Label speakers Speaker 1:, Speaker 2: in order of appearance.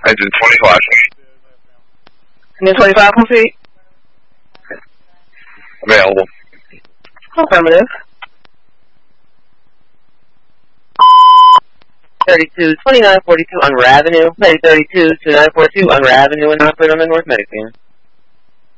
Speaker 1: Engine 25.
Speaker 2: Engine 25, proceed.
Speaker 1: Available.
Speaker 2: Affirmative. 32, 2942 Unrev Avenue. 32, 2942 Unrev Avenue, and operate on the North Medican.